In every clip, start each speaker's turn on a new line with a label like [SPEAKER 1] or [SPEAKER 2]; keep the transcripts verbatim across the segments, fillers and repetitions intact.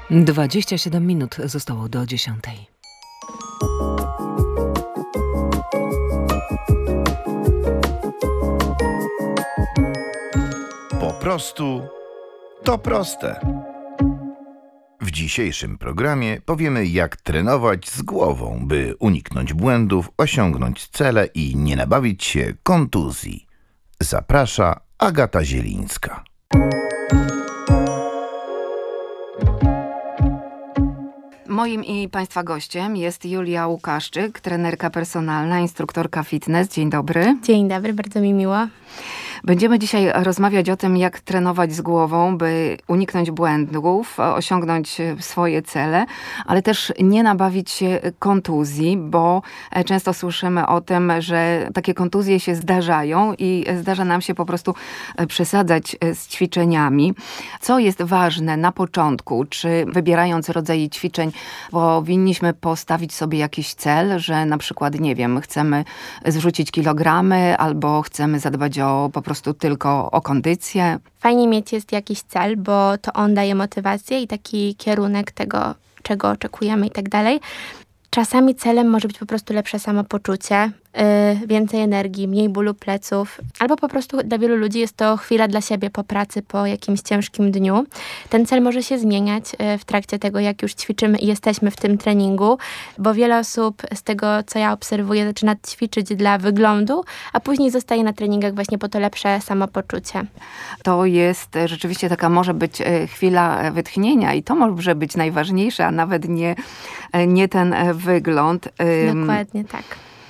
[SPEAKER 1] dwadzieścia siedem minut zostało do dziesiątej.
[SPEAKER 2] Po prostu to proste. W dzisiejszym programie powiemy, jak trenować z głową, by uniknąć błędów, osiągnąć cele i nie nabawić się kontuzji. Zaprasza Agata Zielińska.
[SPEAKER 3] Moim i Państwa gościem jest Julia Łukaszczyk, trenerka personalna, instruktorka fitness. Dzień dobry.
[SPEAKER 4] Dzień dobry, bardzo mi miło.
[SPEAKER 3] Będziemy dzisiaj rozmawiać o tym, jak trenować z głową, by uniknąć błędów, osiągnąć swoje cele, ale też nie nabawić się kontuzji, bo często słyszymy o tym, że takie kontuzje się zdarzają i zdarza nam się po prostu przesadzać z ćwiczeniami. Co jest ważne na początku, czy wybierając rodzaje ćwiczeń, powinniśmy postawić sobie jakiś cel, że na przykład, nie wiem, chcemy zrzucić kilogramy albo chcemy zadbać o po prostu tylko o kondycję.
[SPEAKER 4] Fajnie mieć jest jakiś cel, bo to on daje motywację i taki kierunek tego, czego oczekujemy i tak dalej. Czasami celem może być po prostu lepsze samopoczucie, yy, więcej energii, mniej bólu pleców, albo po prostu dla wielu ludzi jest to chwila dla siebie po pracy, po jakimś ciężkim dniu. Ten cel może się zmieniać yy, w trakcie tego, jak już ćwiczymy i jesteśmy w tym treningu, bo wiele osób z tego, co ja obserwuję, zaczyna ćwiczyć dla wyglądu, a później zostaje na treningach właśnie po to lepsze samopoczucie.
[SPEAKER 3] To jest rzeczywiście taka może być chwila wytchnienia i to może być najważniejsze, a nawet nie, nie ten wygląd.
[SPEAKER 4] Dokładnie tak.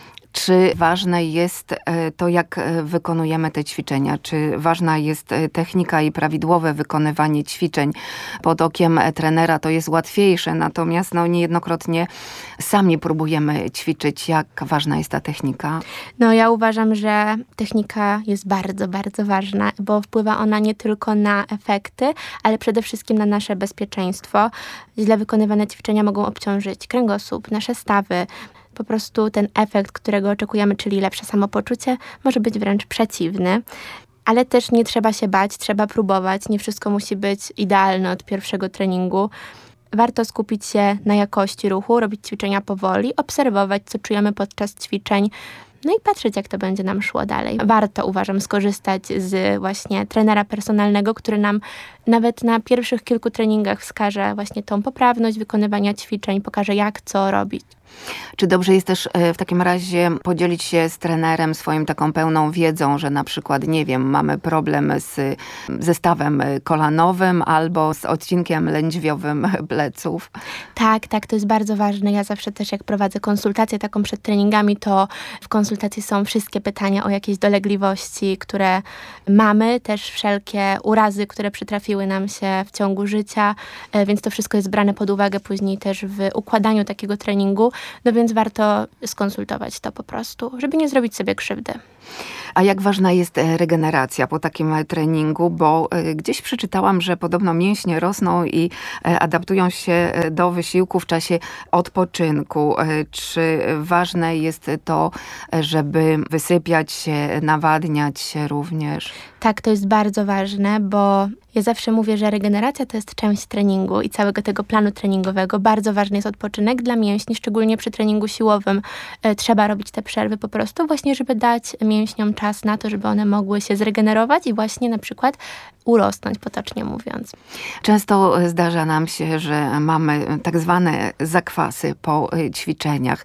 [SPEAKER 3] Czy ważne jest to, jak wykonujemy te ćwiczenia? Czy ważna jest technika i prawidłowe wykonywanie ćwiczeń? Pod okiem trenera to jest łatwiejsze, natomiast no, niejednokrotnie sami próbujemy ćwiczyć. Jak ważna jest ta technika?
[SPEAKER 4] No ja uważam, że technika jest bardzo, bardzo ważna, bo wpływa ona nie tylko na efekty, ale przede wszystkim na nasze bezpieczeństwo. Źle wykonywane ćwiczenia mogą obciążyć kręgosłup, nasze stawy. Po prostu ten efekt, którego oczekujemy, czyli lepsze samopoczucie, może być wręcz przeciwny. Ale też nie trzeba się bać, trzeba próbować. Nie wszystko musi być idealne od pierwszego treningu. Warto skupić się na jakości ruchu, robić ćwiczenia powoli, obserwować, co czujemy podczas ćwiczeń, no i patrzeć, jak to będzie nam szło dalej. Warto, uważam, skorzystać z właśnie trenera personalnego, który nam nawet na pierwszych kilku treningach wskaże właśnie tą poprawność wykonywania ćwiczeń, pokaże, jak co robić.
[SPEAKER 3] Czy dobrze jest też w takim razie podzielić się z trenerem swoją taką pełną wiedzą, że na przykład, nie wiem, mamy problem z zestawem kolanowym albo z odcinkiem lędźwiowym pleców?
[SPEAKER 4] Tak, tak, to jest bardzo ważne. Ja zawsze też jak prowadzę konsultację taką przed treningami, to w konsultacji są wszystkie pytania o jakieś dolegliwości, które mamy, też wszelkie urazy, które przytrafiły nam się w ciągu życia, więc to wszystko jest brane pod uwagę później też w układaniu takiego treningu. No więc warto skonsultować to po prostu, żeby nie zrobić sobie krzywdy.
[SPEAKER 3] A jak ważna jest regeneracja po takim treningu? Bo gdzieś przeczytałam, że podobno mięśnie rosną i adaptują się do wysiłku w czasie odpoczynku. Czy ważne jest to, żeby wysypiać się, nawadniać się również?
[SPEAKER 4] Tak, to jest bardzo ważne, bo ja zawsze mówię, że regeneracja to jest część treningu i całego tego planu treningowego. Bardzo ważny jest odpoczynek dla mięśni, szczególnie przy treningu siłowym. E, trzeba robić te przerwy po prostu właśnie, żeby dać mięśniom czas na to, żeby one mogły się zregenerować i właśnie na przykład urosnąć, potocznie mówiąc.
[SPEAKER 3] Często zdarza nam się, że mamy tak zwane zakwasy po ćwiczeniach.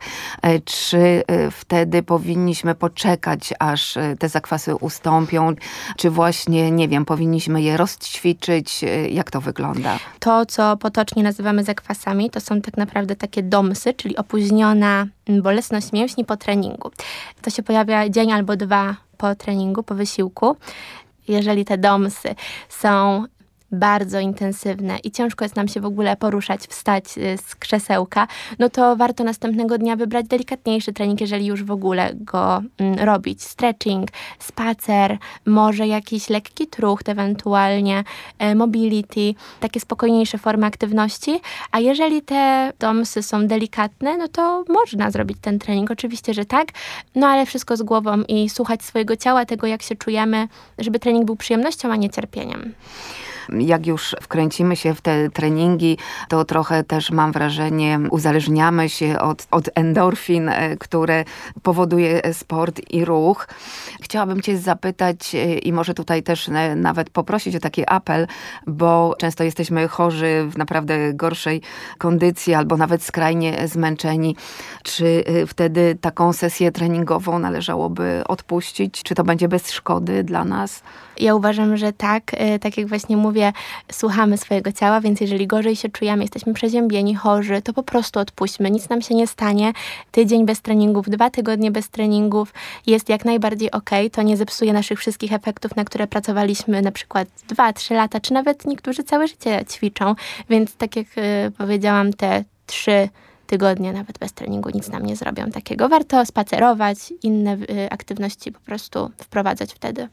[SPEAKER 3] Czy wtedy powinniśmy poczekać, aż te zakwasy ustąpią? Czy właśnie, nie wiem, powinniśmy je rozćwiczyć? Jak to wygląda?
[SPEAKER 4] To, co potocznie nazywamy zakwasami, to są tak naprawdę takie domsy, czyli opóźniona bolesność mięśni po treningu. To się pojawia dzień albo dwa po treningu, po wysiłku. Jeżeli te domsy są bardzo intensywne i ciężko jest nam się w ogóle poruszać, wstać z krzesełka, no to warto następnego dnia wybrać delikatniejszy trening, jeżeli już w ogóle go mm, robić. Stretching, spacer, może jakiś lekki trucht ewentualnie, e, mobility, takie spokojniejsze formy aktywności, a jeżeli te domsy są delikatne, no to można zrobić ten trening, oczywiście, że tak, no ale wszystko z głową i słuchać swojego ciała, tego jak się czujemy, żeby trening był przyjemnością, a nie cierpieniem.
[SPEAKER 3] Jak już wkręcimy się w te treningi, to trochę też mam wrażenie, uzależniamy się od, od endorfin, które powoduje sport i ruch. Chciałabym cię zapytać i może tutaj też nawet poprosić o taki apel, bo często jesteśmy chorzy w naprawdę gorszej kondycji albo nawet skrajnie zmęczeni. Czy wtedy taką sesję treningową należałoby odpuścić? Czy to będzie bez szkody dla nas?
[SPEAKER 4] Ja uważam, że tak. Tak jak właśnie mówię, słuchamy swojego ciała, więc jeżeli gorzej się czujemy, jesteśmy przeziębieni, chorzy, to po prostu odpuśćmy. Nic nam się nie stanie. Tydzień bez treningów, dwa tygodnie bez treningów jest jak najbardziej okej. To nie zepsuje naszych wszystkich efektów, na które pracowaliśmy na przykład dwa, trzy lata, czy nawet niektórzy całe życie ćwiczą. Więc tak jak y, powiedziałam, te trzy tygodnie nawet bez treningu nic nam nie zrobią takiego. Warto spacerować, inne y, aktywności po prostu wprowadzać wtedy.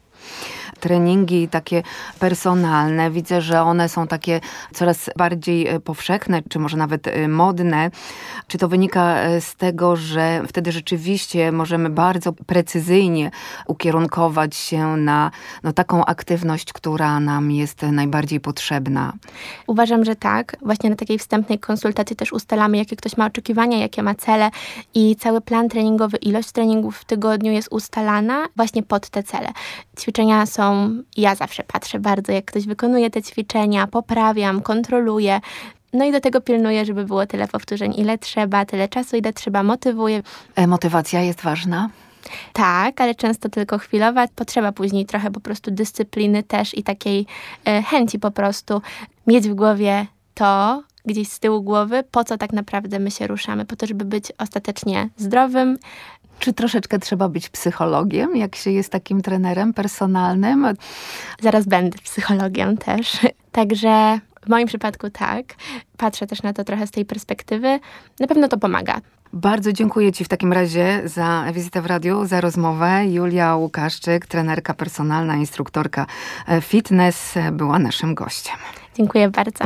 [SPEAKER 3] Treningi takie personalne, widzę, że one są takie coraz bardziej powszechne, czy może nawet modne. Czy to wynika z tego, że wtedy rzeczywiście możemy bardzo precyzyjnie ukierunkować się na no, taką aktywność, która nam jest najbardziej potrzebna?
[SPEAKER 4] Uważam, że tak. Właśnie na takiej wstępnej konsultacji też ustalamy, jakie ktoś ma oczekiwania, jakie ma cele i cały plan treningowy, ilość treningów w tygodniu jest ustalana właśnie pod te cele. Ćwiczenia są, ja zawsze patrzę bardzo, jak ktoś wykonuje te ćwiczenia, poprawiam, kontroluję. No i do tego pilnuję, żeby było tyle powtórzeń, ile trzeba, tyle czasu, ile trzeba, motywuję.
[SPEAKER 3] E, motywacja jest ważna?
[SPEAKER 4] Tak, ale często tylko chwilowa. Potrzeba później trochę po prostu dyscypliny też i takiej e, chęci po prostu mieć w głowie to, gdzieś z tyłu głowy, po co tak naprawdę my się ruszamy, po to, żeby być ostatecznie zdrowym.
[SPEAKER 3] Czy troszeczkę trzeba być psychologiem, jak się jest takim trenerem personalnym?
[SPEAKER 4] Zaraz będę psychologiem też. Także w moim przypadku tak. Patrzę też na to trochę z tej perspektywy. Na pewno to pomaga.
[SPEAKER 3] Bardzo dziękuję ci w takim razie za wizytę w radiu, za rozmowę. Julia Łukaszczyk, trenerka personalna, instruktorka fitness, była naszym gościem.
[SPEAKER 4] Dziękuję bardzo.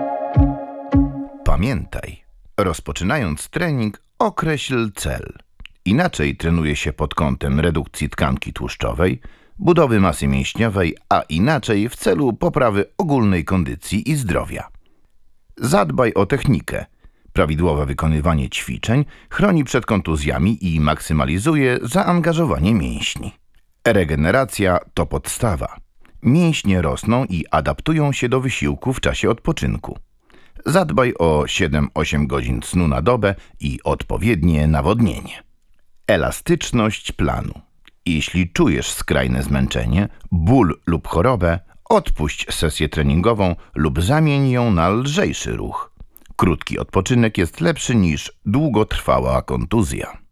[SPEAKER 2] Pamiętaj, rozpoczynając trening, określ cel. Inaczej trenuje się pod kątem redukcji tkanki tłuszczowej, budowy masy mięśniowej, a inaczej w celu poprawy ogólnej kondycji i zdrowia. Zadbaj o technikę. Prawidłowe wykonywanie ćwiczeń chroni przed kontuzjami i maksymalizuje zaangażowanie mięśni. Regeneracja to podstawa. Mięśnie rosną i adaptują się do wysiłku w czasie odpoczynku. Zadbaj o siedem osiem godzin snu na dobę i odpowiednie nawodnienie. Elastyczność planu. Jeśli czujesz skrajne zmęczenie, ból lub chorobę, odpuść sesję treningową lub zamień ją na lżejszy ruch. Krótki odpoczynek jest lepszy niż długotrwała kontuzja.